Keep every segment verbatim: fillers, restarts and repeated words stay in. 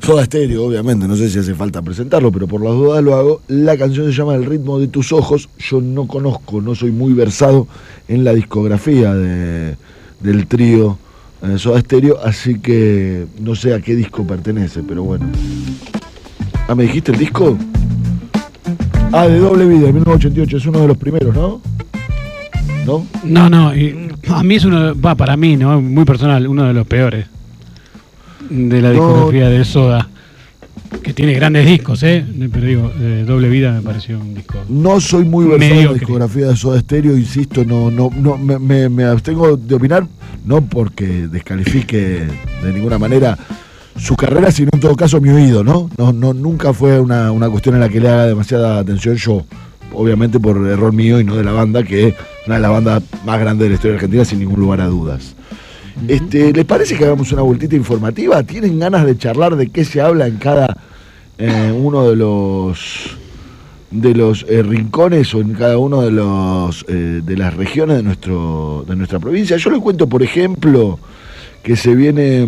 Soda Stereo, obviamente, no sé si hace falta presentarlo, pero por las dudas lo hago. La canción se llama El ritmo de tus ojos. Yo no conozco, no soy muy versado en la discografía de, del trío eh, Soda Stereo, así que no sé a qué disco pertenece, pero bueno. Ah, ¿me dijiste el disco? Ah, de Doble Vida, de mil novecientos ochenta y ocho, es uno de los primeros, ¿no? ¿No? No, no, y a mí es uno, va, para mí, ¿no? Muy personal, uno de los peores de la discografía no. de Soda, que tiene grandes discos, ¿eh? Pero digo, eh, Doble Vida me pareció un disco. No soy muy versado en la discografía de Soda Stereo, insisto, no, no, no, me, me, me abstengo de opinar, no porque descalifique de ninguna manera su carrera, sino en todo caso mi oído, ¿no? No, no nunca fue una, una cuestión en la que le haga demasiada atención yo, obviamente por error mío y no de la banda, que es una de las bandas más grandes de la historia argentina, sin ningún lugar a dudas. Este, ¿les parece que hagamos una vueltita informativa? ¿Tienen ganas de charlar de qué se habla en cada eh, uno de los de los eh, rincones o en cada uno de los eh, de las regiones de nuestro de nuestra provincia? Yo les cuento, por ejemplo, que se viene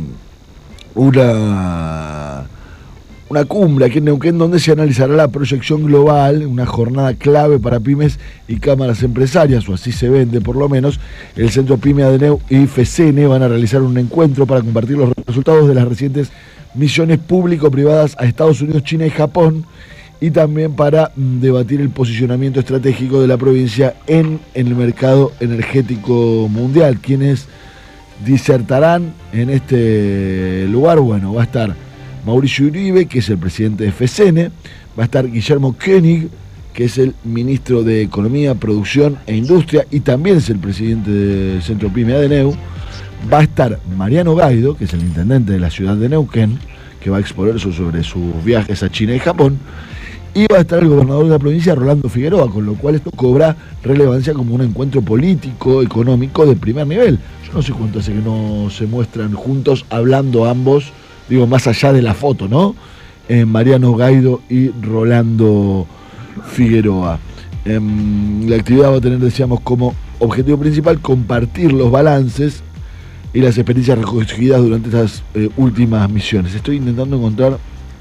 una una cumbre aquí en Neuquén donde se analizará la proyección global, una jornada clave para pymes y cámaras empresarias, o así se vende por lo menos. El Centro Pyme ADNEU y FECENE van a realizar un encuentro para compartir los resultados de las recientes misiones público-privadas a Estados Unidos, China y Japón, y también para debatir el posicionamiento estratégico de la provincia en, en el mercado energético mundial. ¿Quiénes disertarán en este lugar? Bueno, va a estar Mauricio Uribe, que es el presidente de FECENE, va a estar Guillermo Koenig, que es el ministro de Economía, Producción e Industria, y también es el presidente del Centro Pyme ADNEU. Va a estar Mariano Gaido, que es el intendente de la ciudad de Neuquén, que va a exponer sobre sus viajes a China y Japón, y va a estar el gobernador de la provincia, Rolando Figueroa, con lo cual esto cobra relevancia como un encuentro político, económico de primer nivel. Yo no sé cuánto hace que no se muestran juntos, hablando ambos, digo, más allá de la foto, ¿no? Eh, Mariano Gaido y Rolando Figueroa. Eh, la actividad va a tener, decíamos, como objetivo principal compartir los balances y las experiencias recogidas durante estas eh, últimas misiones. Estoy intentando encontrar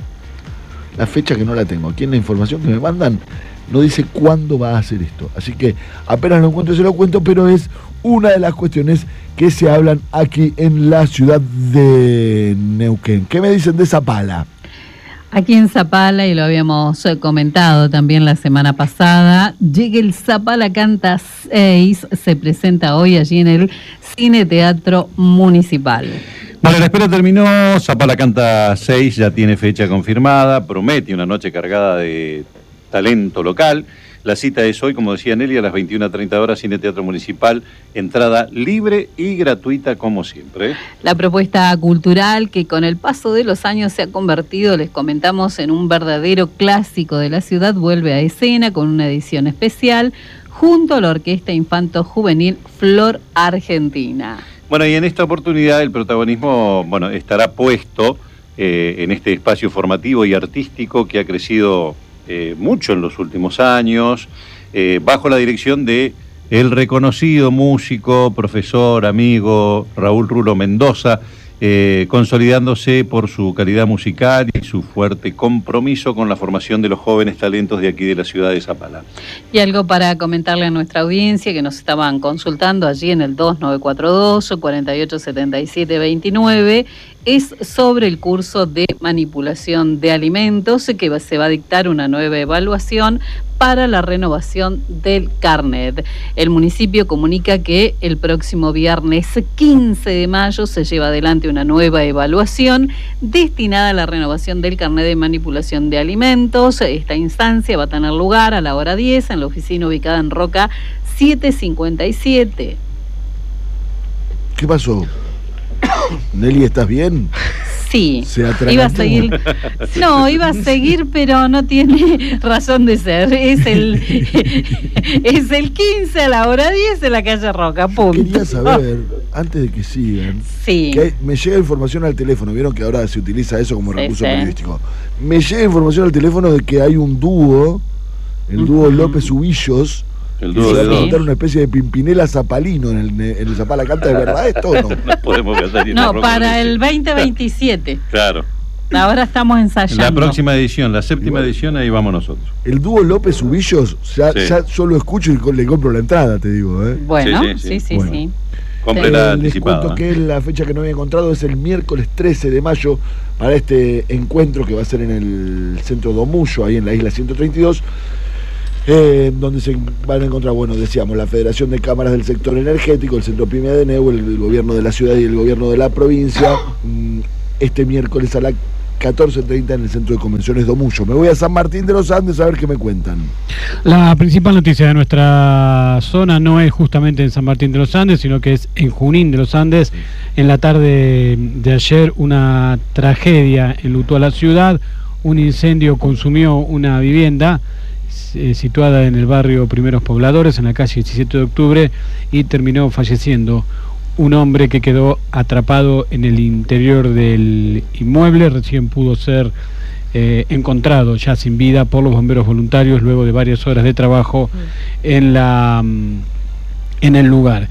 la fecha, que no la tengo. Aquí en la información que me mandan no dice cuándo va a hacer esto. Así que apenas lo encuentro se lo cuento, pero es una de las cuestiones que se hablan aquí en la ciudad de Neuquén. ¿Qué me dicen de Zapala? Aquí en Zapala, y lo habíamos comentado también la semana pasada, llega el Zapala Canta seis, se presenta hoy allí en el Cine Teatro Municipal. Bueno, la espera terminó, Zapala Canta seis ya tiene fecha confirmada, promete una noche cargada de talento local. La cita es hoy, como decía Nelly, a las veintiuna treinta horas, Cine Teatro Municipal, entrada libre y gratuita como siempre. La propuesta cultural que con el paso de los años se ha convertido, les comentamos, en un verdadero clásico de la ciudad, vuelve a escena con una edición especial junto a la Orquesta Infanto Juvenil Flor Argentina. Bueno, y en esta oportunidad el protagonismo, bueno, estará puesto eh, en este espacio formativo y artístico que ha crecido Eh, mucho en los últimos años, eh, bajo la dirección de el reconocido músico, profesor, amigo Raúl Rulo Mendoza, eh, consolidándose por su calidad musical y su fuerte compromiso con la formación de los jóvenes talentos de aquí de la ciudad de Zapala. Y algo para comentarle a nuestra audiencia que nos estaban consultando allí en el dos nueve cuatro dos, cuatro ocho siete siete dos nueve, es sobre el curso de manipulación de alimentos, que se va a dictar una nueva evaluación para la renovación del carnet. El municipio comunica que el próximo viernes quince de mayo se lleva adelante una nueva evaluación destinada a la renovación del carnet de manipulación de alimentos. Esta instancia va a tener lugar a la hora diez en la oficina ubicada en Roca setecientos cincuenta y siete. ¿Qué pasó? Nelly, ¿estás bien? Sí, iba a seguir. No, iba a seguir, pero no tiene razón de ser. Es el es el quince a la hora diez en la calle Roca, punto. Quería saber, antes de que sigan, sí, que hay, me llega información al teléfono, vieron que ahora se utiliza eso como sí, recurso sí. periodístico. Me llega información al teléfono de que hay un dúo, el dúo uh-huh. López Ubillos, el que dúo se va de a montar una especie de Pimpinela Zapalino en el, en el Zapala Canta. ¿De verdad esto o no? No podemos No, para el veinte veintisiete. Claro. Ahora estamos ensayando. La próxima edición, la séptima edición, ahí vamos nosotros. El dúo López Ubillos, ya, Sí. ya yo lo escucho y le compro la entrada, te digo. ¿eh? Bueno, Sí, sí, sí, sí, sí. sí. Bueno. sí. Completa Eh, les anticipada. cuento que la fecha que no había encontrado es el miércoles trece de mayo para este encuentro que va a ser en el centro Domullo, ahí en la isla ciento treinta y dos, eh, donde se van a encontrar, bueno, decíamos, la Federación de Cámaras del Sector Energético, el Centro Pyme de Neu, el, el gobierno de la ciudad y el gobierno de la provincia, mm, este miércoles a las catorce treinta en el centro de convenciones Domullo. Me voy a San Martín de los Andes a ver qué me cuentan. La principal noticia de nuestra zona no es justamente en San Martín de los Andes, sino que es en Junín de los Andes. En la tarde de ayer, una tragedia enlutó a la ciudad. Un incendio consumió una vivienda eh, situada en el barrio Primeros Pobladores, en la calle diecisiete de octubre, y terminó falleciendo un hombre que quedó atrapado en el interior del inmueble. Recién pudo ser eh, encontrado ya sin vida por los bomberos voluntarios luego de varias horas de trabajo en la en el lugar.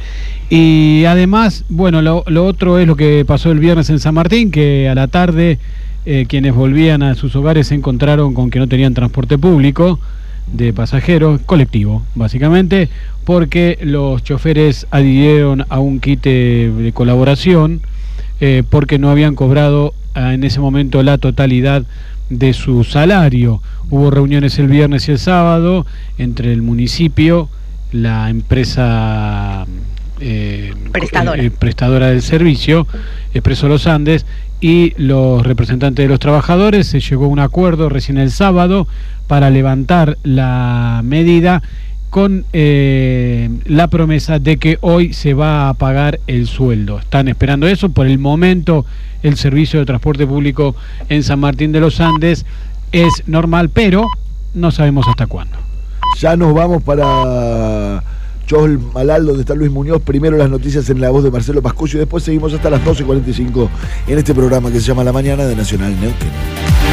Y además, bueno, lo, lo otro es lo que pasó el viernes en San Martín, que a la tarde eh, quienes volvían a sus hogares se encontraron con que no tenían transporte público de pasajeros, colectivo, básicamente, porque los choferes adhirieron a un quite de colaboración eh, porque no habían cobrado eh, en ese momento la totalidad de su salario. Hubo reuniones el viernes y el sábado entre el municipio, la empresa eh, Prestadora. eh, prestadora del servicio, Expreso Los Andes, y los representantes de los trabajadores. Se llegó a un acuerdo recién el sábado para levantar la medida con eh, la promesa de que hoy se va a pagar el sueldo. Están esperando eso. Por el momento el servicio de transporte público en San Martín de los Andes es normal, pero no sabemos hasta cuándo. Ya nos vamos para Chol Malal, donde está Luis Muñoz. Primero las noticias en la voz de Marcelo Pascuccio y después seguimos hasta las doce cuarenta y cinco en este programa que se llama La Mañana de Nacional Neuquén.